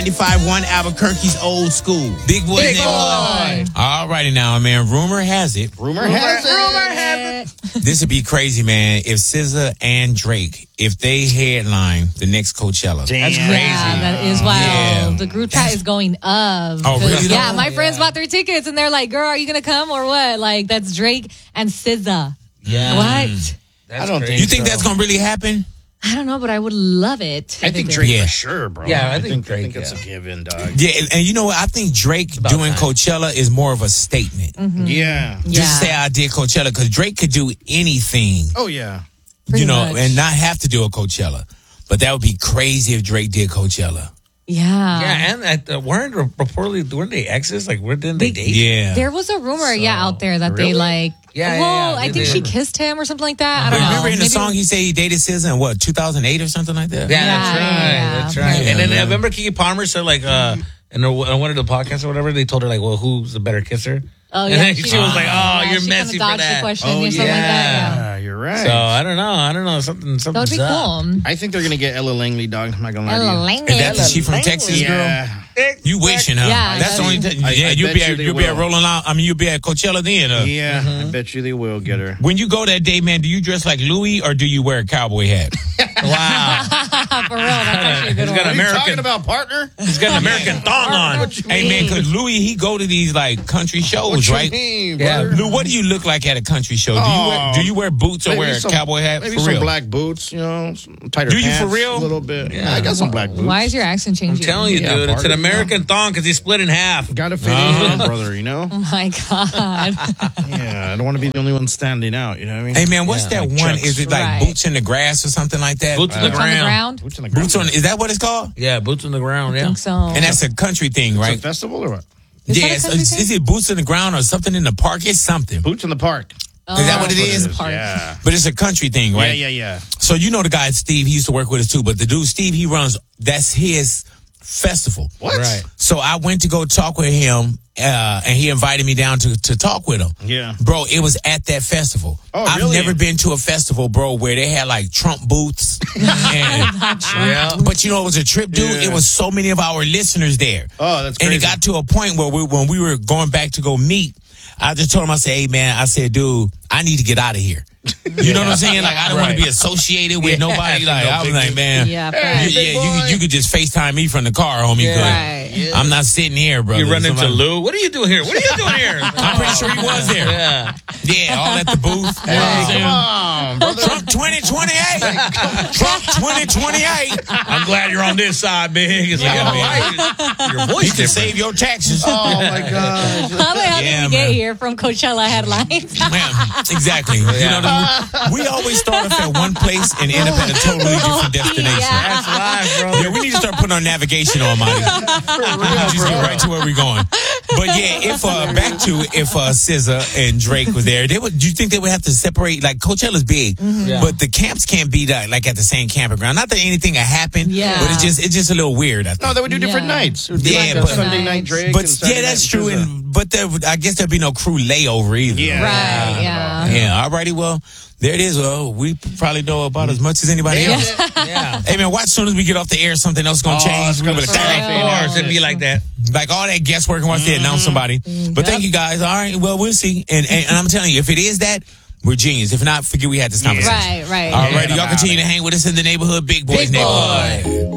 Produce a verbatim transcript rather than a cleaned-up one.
ninety-five point one Albuquerque's Old School. Big Boy's Big Neighborhood. Boy. All righty now, man. Rumor has it. Rumor, Rumor has it. Rumor has it. This would be crazy, man, if S Z A and Drake, if they headline the next Coachella. Damn. That's crazy. Yeah, that is wild. Yeah. The group chat is going up. Oh, really? Yeah, though? my friends bought their tickets and they're like, girl, are you going to come or what? Like, that's Drake and S Z A. Yeah. What? That's I don't crazy. think You think so. that's going to really happen? I don't know, but I would love it. I think Drake Yeah. for sure, bro. Yeah, I I think think, Drake, I think it's yeah. a given, dog. Yeah, and, and you know what? I think Drake about doing time. Coachella is more of a statement. Mm-hmm. Yeah. Yeah. Just say I did Coachella, because Drake could do anything, Oh, yeah. Pretty you know, much. and not have to do a Coachella. But that would be crazy if Drake did Coachella. Yeah. Yeah, and at, uh, weren't reportedly weren't they exes? Like, where didn't they date? Yeah. There was a rumor, yeah, out there that Really? they like. Yeah, yeah, well, yeah, I they think she did. kissed him or something like that. I But don't know. remember in the Maybe- song he said he dated S Z A in what, two thousand eight or something like that? Yeah, Yeah, that's right. yeah, yeah. That's right. Yeah, and then yeah. uh, remember Kiki Palmer said like uh in her- on one of the podcasts or whatever, they told her like, well, who's the better kisser? Oh, And yeah. then she was like, oh, yeah, you're she messy kinda for dodged that. the question Oh, or something like that. Yeah, you're right. So I don't know. I don't know. Something That would something's be up. cool. I think they're going to get Ella Langley, dog. I'm not going to lie to you. Ella Langley. Is that the she from Texas, girl? Yeah. You wishing, huh? Yeah, That's the only I- thing. I- Yeah, I you'll bet be you at, they you'll be at will. rolling out. I mean, you'll be at Coachella then. Uh, Yeah, Mm-hmm. I bet you they will get her. When you go that day, man, do you dress like Louis or do you wear a cowboy hat? Wow. For real, that's actually a good He's got one. an American. Talking about partner? He's got an American thong on. Hey, man, because Louis, he go to these, like, country shows, right? Mean, Yeah. brother? Lou, what do you look like at a country show? Do you wear, Oh, do you wear boots or Maybe wear a some- cowboy hat? Maybe For some real? black boots, you know, some tighter Do you for pants, real? A little bit. Yeah, I got some black boots. Why is your accent I'm changing? telling you, Yeah, dude, it's an party, American thong because he's split in half. Got to fit Uh-huh. in, brother, you know? Oh my God. Yeah, I don't want to be the only one standing out, you know what I mean? Hey, man, what's Yeah, that like one? Chucks. Is it like Right. boots in the grass or something like that? Boots on the Boots on the ground. ground? Boots on the ground. Boots on, is that what it's called? Yeah, boots on the ground. I Yeah. think so. And that's a country thing, It's a right? festival or what? Is Yeah, that a it's, country is, thing? is it boots in the ground or something in the park? It's something. Boots in the park. Oh, Is that what it Boots in is? the Park. Yeah. But it's a country thing, right? Yeah, yeah, yeah. So you know the guy Steve, he used to work with us too. But the dude Steve, he runs. That's his festival. What? Right. So I went to go talk with him, uh, and he invited me down to to talk with him. Yeah. Bro, it was at that festival. Oh, I've really? never been to a festival, bro, where they had like Trump booths. and, Yeah. But you know, it was a trip, dude. Yeah. It was so many of our listeners there. Oh, that's And crazy. it got to a point where we, when we were going back to go meet, I just told him, I said, hey, man, I said, dude, I need to get out of here. You know what I'm saying? Like, I don't want Right. to be associated with Yeah. nobody. Like, No I was big like, deal. man. Yeah, you, right. yeah, you, could- you could just FaceTime me from the car, homie. Yeah. 'cause Right. I'm not sitting here, bro. You run into Lou. What are you doing here? What are you doing here? I'm pretty sure he was there. Yeah. Yeah, all at the booth. You know what I'm Come saying? on, brother. Trump twenty twenty-eight. Trump twenty twenty-eight. I'm glad you're on this side, big. It's like, Yeah, oh, man. why? Your voice You can different. save your taxes. Oh, my gosh. How the hell Yeah, did we get man. here from Coachella headlines? Man, exactly. You know, the, we always start off at one place and end up at a totally different destination. Yeah. That's live, bro. Yeah, we need to start putting our navigation on, Monty. We need to just get right to where we're going. But yeah, if uh, back to if uh, S Z A and Drake were there, they would. Do you think they would have to separate? Like Coachella's big, Yeah. but the camps can't be that, like at the same campground. Not that anything will happen, Yeah. but it's just it's just a little weird. I think. No, they would do different Yeah. nights. It would be Yeah, like a but- Sunday night Drake. but and Saturday yeah, that's night true. S Z A. And but there, would- I guess there'd be no crew layover either. Yeah. Right, yeah. Yeah. Alrighty. Well, there it is. Well, we probably know about as much as anybody else. Yeah. Hey man, watch as soon as we get off the air, something else gonna Oh, change. it's We're gonna gonna be like, start. "Dang, Of course, it'd be like that. like all that guesswork and once they announce somebody. But thank you guys. All right, well we'll see. And, and and I'm telling you, if it is that, we're genius. If not, forget we had this conversation. Right, right. All right, Yeah, y'all I'm continue outta to hang with us in the neighborhood, Big Boys Big Boy. Neighborhood.